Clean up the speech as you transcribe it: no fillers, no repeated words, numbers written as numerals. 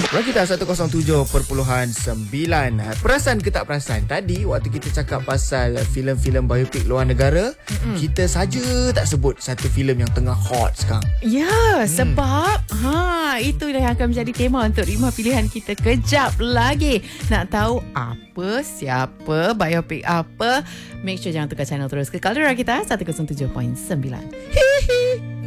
Rakita 107.9. Perasan ke tak perasan? Tadi waktu kita cakap pasal filem-filem biopik luar negara, kita saja tak sebut satu filem yang tengah hot sekarang. Ya, sebab itu yang akan menjadi tema untuk 5 pilihan kita kejap lagi. Nak tahu apa, siapa, biopik apa? Make sure jangan tukar channel terus ke Kalora kita 107.9. Hihi.